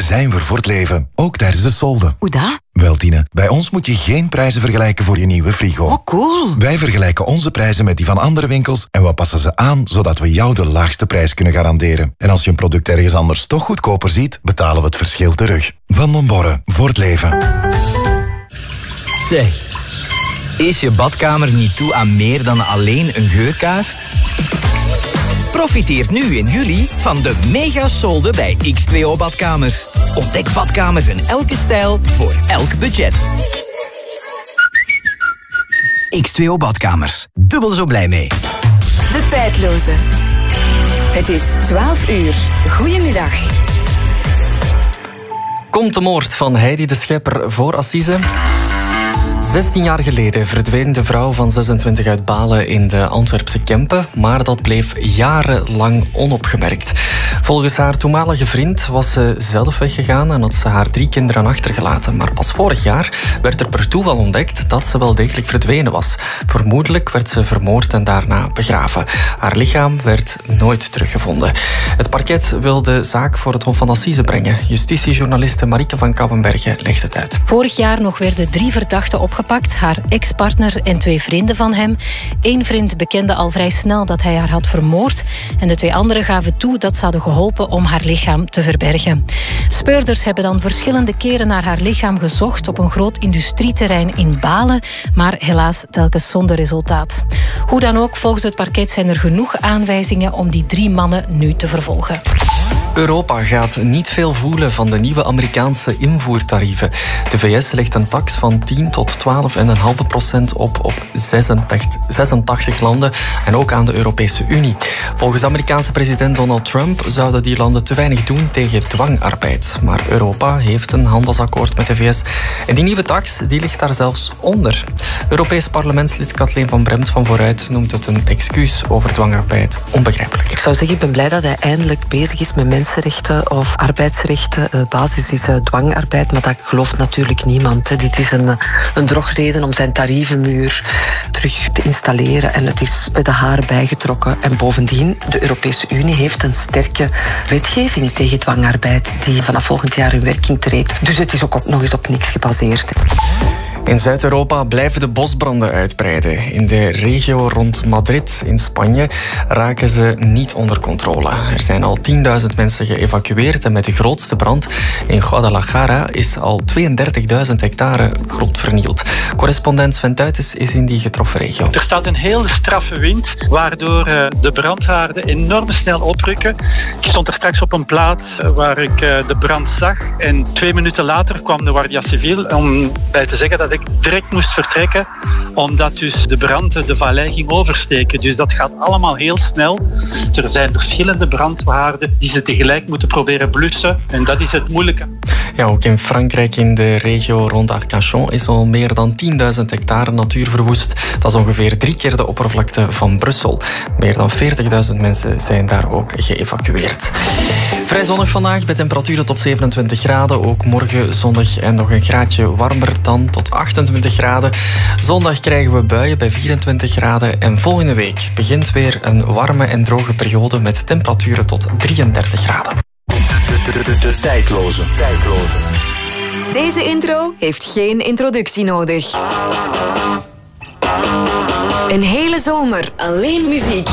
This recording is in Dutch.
zijn we voor het leven. Ook tijdens de solden. Hoe dat? Wel, Tine, bij ons moet je geen prijzen vergelijken voor je nieuwe frigo. Oh, cool. Wij vergelijken onze prijzen met die van andere winkels en we passen ze aan, zodat we jou de laagste prijs kunnen garanderen. En als je een product ergens anders toch goedkoper ziet, betalen we het verschil terug. Van den Borre, voor het leven. Zeg, is je badkamer niet toe aan meer dan alleen een geurkaars? Profiteer nu in juli van de mega-solden bij X2O Badkamers. Ontdek badkamers in elke stijl voor elk budget. X2O Badkamers. Dubbel zo blij mee. De tijdloze. Het is 12 uur. Goedemiddag. Komt de moord van Heidi de Schepper voor Assise? 16 jaar geleden verdween de vrouw van 26 uit Balen in de Antwerpse Kempen, maar dat bleef jarenlang onopgemerkt. Volgens haar toenmalige vriend was ze zelf weggegaan en had ze haar 3 kinderen achtergelaten. Maar pas vorig jaar werd er per toeval ontdekt dat ze wel degelijk verdwenen was. Vermoedelijk werd ze vermoord en daarna begraven. Haar lichaam werd nooit teruggevonden. Het parket wil de zaak voor het Hof van Assise brengen. Justitiejournaliste Marieke van Kouwenbergen legt het uit. Vorig jaar nog werden 3 verdachten opgepakt, haar ex-partner en 2 vrienden van hem. 1 vriend bekende al vrij snel dat hij haar had vermoord en de 2 anderen gaven toe dat ze hadden geholpen om haar lichaam te verbergen. Speurders hebben dan verschillende keren naar haar lichaam gezocht op een groot industrieterrein in Balen, maar helaas telkens zonder resultaat. Hoe dan ook, volgens het parket zijn er genoeg aanwijzingen om die 3 mannen nu te vervolgen. Europa gaat niet veel voelen van de nieuwe Amerikaanse invoertarieven. De VS legt een tax van 10 tot 12,5% op 86 landen en ook aan de Europese Unie. Volgens Amerikaanse president Donald Trump zouden die landen te weinig doen tegen dwangarbeid. Maar Europa heeft een handelsakkoord met de VS en die nieuwe tax die ligt daar zelfs onder. Europees parlementslid Kathleen van Bremt van Vooruit noemt het een excuus over dwangarbeid. Onbegrijpelijk. Ik zou zeggen, ik ben blij dat hij eindelijk bezig is met mensenrechten of arbeidsrechten. De basis is dwangarbeid, maar dat gelooft natuurlijk niemand. Hè. Dit is een drogreden om zijn tarievenmuur terug te installeren en het is met de haren bijgetrokken. En bovendien, de Europese Unie heeft een sterke wetgeving tegen dwangarbeid die vanaf volgend jaar in werking treedt. Dus het is ook nog eens op niks gebaseerd. In Zuid-Europa blijven de bosbranden uitbreiden. In de regio rond Madrid in Spanje raken ze niet onder controle. Er zijn al 10.000 mensen geëvacueerd en met de grootste brand in Guadalajara is al 32.000 hectare grond vernield. Correspondent Sven Tuytes is in die getroffen regio. Er staat een hele straffe wind, waardoor de brandhaarden enorm snel oprukken. Ik stond er straks op een plaats waar ik de brand zag en 2 minuten later kwam de Guardia Civil om bij te zeggen dat ik direct moest vertrekken, omdat dus de brand de vallei ging oversteken. Dus dat gaat allemaal heel snel. Er zijn verschillende brandhaarden die ze tegelijk moeten proberen blussen en dat is het moeilijke. Ja, ook in Frankrijk in de regio rond Arcachon is al meer dan 10.000 hectare natuur verwoest. Dat is ongeveer 3 keer de oppervlakte van Brussel. Meer dan 40.000 mensen zijn daar ook geëvacueerd. Vrij zonnig vandaag bij temperaturen tot 27 graden. Ook morgen zonnig en nog een graadje warmer dan tot 28 graden. Zondag krijgen we buien bij 24 graden. En volgende week begint weer een warme en droge periode met temperaturen tot 33 graden. De tijdloze. Deze intro heeft geen introductie nodig. Een hele zomer alleen muziek.